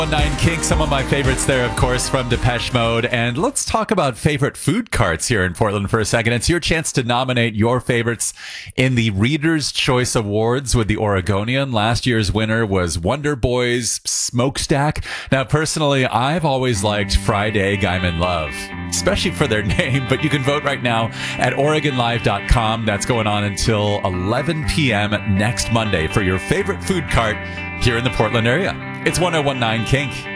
Nine Kink, some of my favorites there, of course, from Depeche Mode. And let's talk about favorite food carts here in Portland for a second. It's your chance to nominate your favorites in the Reader's Choice Awards with the Oregonian. Last year's winner was Wonder Boy's Smokestack. Now, personally, I've always liked Fried Egg I'm in Love, especially for their name, but you can vote right now at OregonLive.com. That's going on until 11 p.m. next Monday for your favorite food cart here in the Portland area. It's 1019 Kink.